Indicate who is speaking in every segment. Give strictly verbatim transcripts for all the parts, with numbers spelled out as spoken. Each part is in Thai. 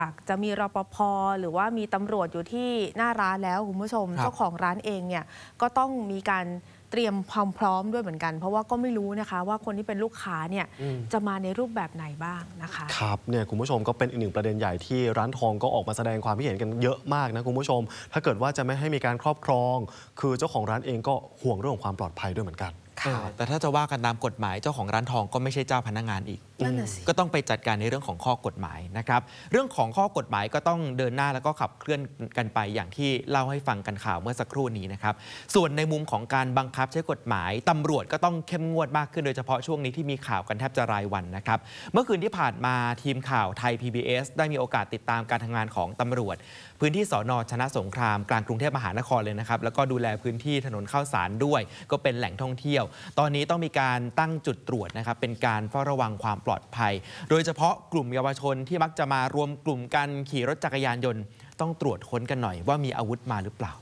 Speaker 1: จะมีรปภ.หรือว่ามีตำรวจอยู่ที่หน้าร้านแล้วคุณผู้ชมเจ้าของร้านเองเนี่ยก็ต้องมีการเตรียมความพร้อมด้วยเหมือนกันเพราะว่าก็ไม่รู้นะคะว่าคนที่เป็นลูกค้าเนี่ยจะมาในรูปแบบไหนบ้างนะคะ
Speaker 2: ครับเนี่ยคุณผู้ชมก็เป็นอีกหนึ่งประเด็นใหญ่ที่ร้านทองก็ออกมาแสดงความคิดเห็นกันเยอะมากนะคุณผู้ชมถ้าเกิดว่าจะไม่ให้มีการครอบครองคือเจ้าของร้านเองก็ห่วงเรื่องของความปลอดภัยด้วยเหมือนกัน
Speaker 3: แต่ถ้าจะว่ากันตามกฎหมายเจ้าของร้านทองก็ไม่ใช่เจ้าพนักงานอีกก็ต้องไปจัดการในเรื่องของข้อกฎหมายนะครับเรื่องของข้อกฎหมายก็ต้องเดินหน้าแล้วก็ขับเคลื่อนกันไปอย่างที่เล่าให้ฟังกันข่าวเมื่อสักครู่นี้นะครับส่วนในมุมของการบังคับใช้กฎหมายตำรวจก็ต้องเข้มงวดมากขึ้นโดยเฉพาะช่วงนี้ที่มีข่าวกันแทบจะรายวันนะครับเมื่อคืนที่ผ่านมาทีมข่าวไทย พี บี เอส ได้มีโอกาสติดตามการทำงานของตำรวจพื้นที่สน.ชนะสงครามกลางกรุงเทพมหานครเลยนะครับแล้วก็ดูแลพื้นที่ถนนข้าวสารด้วยก็เป็นแหล่งท่องเที่ยวตอนนี้ต้องมีการตั้งจุดตรวจนะครับเป็นการเฝ้าระวังความปลอดภัยโดยเฉพาะกลุ่มเยาวชนที่มักจะมารวมกลุ่มกันขี่รถจักรยานยนต์ต้องตรวจค้นกันหน่อยว่ามีอาวุธมาหรือเปล่า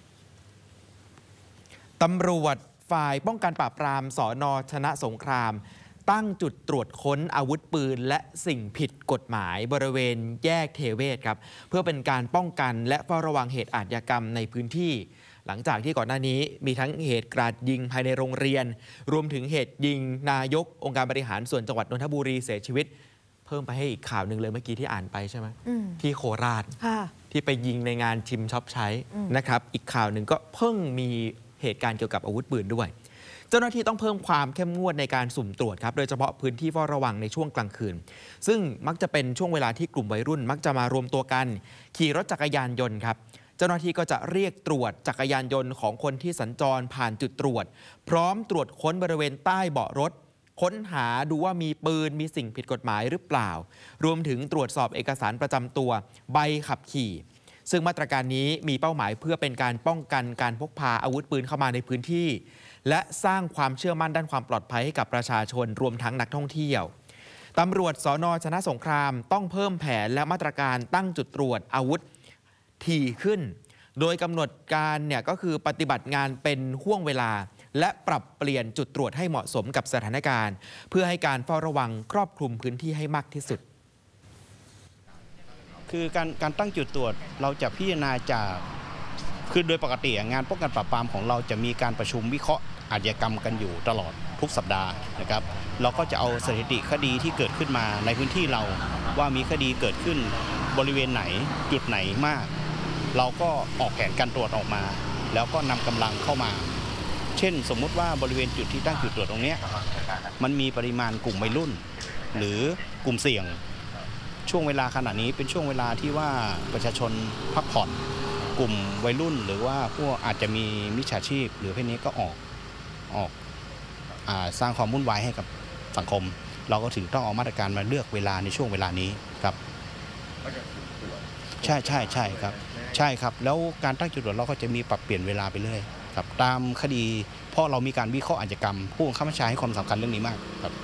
Speaker 3: ตำรวจฝ่ายป้องกันปราบปรามสน.ชนะสงครามตั้งจุดตรวจค้นอาวุธปืนและสิ่งผิดกฎหมายบริเวณแยกเทเวศครับเพื่อเป็นการป้องกันและเฝ้าระวังเหตุอาชญากรรมในพื้นที่หลังจากที่ก่อนหน้านี้มีทั้งเหตุกราดยิงภายในโรงเรียนรวมถึงเหตุยิงนายกองค์การบริหารส่วนจังหวัดนนทบุรีเสียชีวิตเพิ่มไปให้อีกข่าวหนึ่งเลยเมื่อกี้ที่อ่านไปใช่ไหมที่โคราชที่ไปยิงในงานชิมช็อปใช้นะครับอีกข่าวหนึ่งก็เพิ่งมีเหตุการณ์เกี่ยวกับอาวุธปืนด้วยเจ้าหน้าที่ต้องเพิ่มความเข้มงวดในการสุ่มตรวจครับโดยเฉพาะพื้นที่เฝ้าระวังในช่วงกลางคืนซึ่งมักจะเป็นช่วงเวลาที่กลุ่มวัยรุ่นมักจะมารวมตัวกันขี่รถจักรยานยนต์ครับเจ้าหน้าที่ก็จะเรียกตรวจจักรยานยนต์ของคนที่สัญจรผ่านจุดตรวจพร้อมตรวจค้นบริเวณใต้เบาะรถค้นหาดูว่ามีปืนมีสิ่งผิดกฎหมายหรือเปล่ารวมถึงตรวจสอบเอกสารประจำตัวใบขับขี่ซึ่งมาตรการนี้มีเป้าหมายเพื่อเป็นการป้องกันการพกพาอาวุธปืนเข้ามาในพื้นที่และสร้างความเชื่อมั่นด้านความปลอดภัยให้กับประชาชนรวมทั้งนักท่องเที่ยวตำรวจสน.ชนะสงครามต้องเพิ่มแผนและมาตรการตั้งจุดตรวจอาวุธถี่ขึ้นโดยกำหนดการเนี่ยก็คือปฏิบัติงานเป็นห่วงเวลาและปรับเปลี่ยนจุดตรวจให้เหมาะสมกับสถานการณ์เพื่อให้การเฝ้าระวังครอบคลุมพื้นที่ให้มากที่สุด
Speaker 4: คือการการตั้งจุดตรวจเราจะพิจารณาจากคือโดยปกติงานป้องกันปราบปรามของเราจะมีการประชุมวิเคราะห์อาชญากรรมกันอยู่ตลอดทุกสัปดาห์นะครับเราก็จะเอาสถิติคดีที่เกิดขึ้นมาในพื้นที่เราว่ามีคดีเกิดขึ้นบริเวณไหนจุดไหนมากเราก็ออกแผนการตรวจออกมาแล้วก็นำกำลังเข้ามาเช่นสมมุติว่าบริเวณจุดที่ตั้งจุดตรวจตรงนี้มันมีปริมาณกลุ่มวัยรุ่นหรือกลุ่มเสี่ยงช่วงเวลาขณะนี้เป็นช่วงเวลาที่ว่าประชาชนพักผ่อนกลุ่มวัยรุ่นหรือว่าพวกอาจจะมีมิจฉาชีพหรือพวกนี้ก็ออกออกอ่าสร้างความวุ่นวายให้กับสังคมเราก็ถึงต้องเอามาตรการมาเลือกเวลาในช่วงเวลานี้ครับใช่ใช่ใช่ครับใช่ครับแล้วการตั้งจุดตรวจเราก็จะมีปรับเปลี่ยนเวลาไปเรื่อยครับตามคดีเพราะเรามีการวิเคราะห์อาชญากรรมผู้บังคับบัญชาให้ความสำคัญเรื่องนี้มากครับ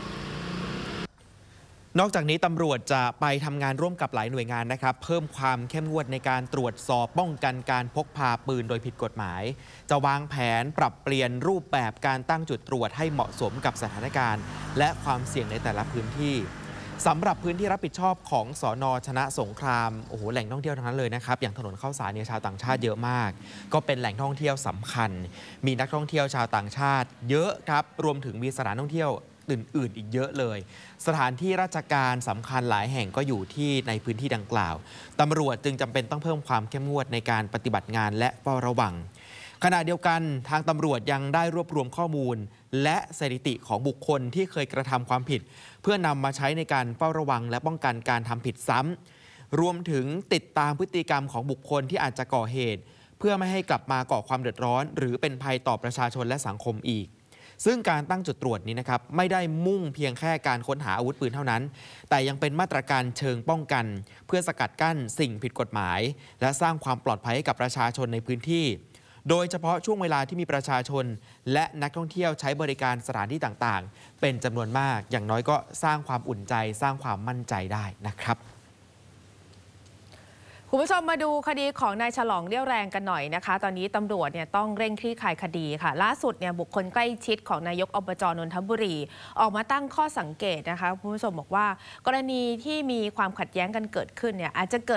Speaker 3: นอกจากนี้ตำรวจจะไปทำงานร่วมกับหลายหน่วยงานนะครับเพิ่มความเข้มงวดในการตรวจสอบป้องกันการพกพาปืนโดยผิดกฎหมายจะวางแผนปรับเปลี่ยนรูปแบบการตั้งจุดตรวจให้เหมาะสมกับสถานการณ์และความเสี่ยงในแต่ละพื้นที่สำหรับพื้นที่รับผิดชอบของสน.ชนะสงครามโอ้โหแหล่งท่องเที่ยวทั้งนั้นเลยนะครับอย่างถนนข้าวสารเนี่ยชาวต่างชาติเยอะมากก็เป็นแหล่งท่องเที่ยวสำคัญมีนักท่องเที่ยวชาวต่างชาติเยอะครับรวมถึงมีสถานท่องเที่ยวอื่นๆอีกเยอะเลยสถานที่ราชการสำคัญหลายแห่งก็อยู่ที่ในพื้นที่ดังกล่าวตำรวจจึงจำเป็นต้องเพิ่มความเข้มงวดในการปฏิบัติงานและเฝ้าระวังขณะเดียวกันทางตำรวจยังได้รวบรวมข้อมูลและสถิติของบุคคลที่เคยกระทำความผิดเพื่อนำมาใช้ในการเฝ้าระวังและป้องกันการทำผิดซ้ำรวมถึงติดตามพฤติกรรมของบุคคลที่อาจจะก่อเหตุเพื่อไม่ให้กลับมาก่อความเดือดร้อนหรือเป็นภัยต่อประชาชนและสังคมอีกซึ่งการตั้งจุดตรวจนี้นะครับไม่ได้มุ่งเพียงแค่การค้นหาอาวุธปืนเท่านั้นแต่ยังเป็นมาตรการเชิงป้องกันเพื่อสกัดกั้นสิ่งผิดกฎหมายและสร้างความปลอดภัยให้กับประชาชนในพื้นที่โดยเฉพาะช่วงเวลาที่มีประชาชนและนักท่องเที่ยวใช้บริการสถานที่ต่างๆเป็นจำนวนมากอย่างน้อยก็สร้างความอุ่นใจสร้างความมั่นใจได้นะครับ
Speaker 1: คุณผู้ชมมาดูคดีของนายฉลองเรี่ยวแรงกันหน่อยนะคะตอนนี้ตำรวจเนี่ยต้องเร่งคลี่คลายคดีค่ะล่าสุดเนี่ยบุคคลใกล้ชิดของนายกอบจนนทบุรีออกมาตั้งข้อสังเกตนะคะคุณผู้ชมบอกว่ากรณีที่มีความขัดแย้งกันเกิดขึ้นเนี่ยอาจจะเกิด